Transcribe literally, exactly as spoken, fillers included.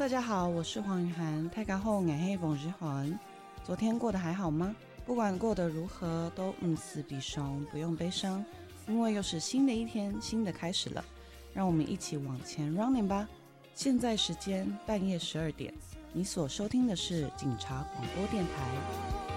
大家好，我是黄雨涵。大家好，我是冯日涵。昨天过得还好吗？不管过得如何，都唔死必伤，不用悲伤，因为又是新的一天，新的开始了。让我们一起往前 running 吧。现在时间半夜十二点，你所收听的是警察广播电台。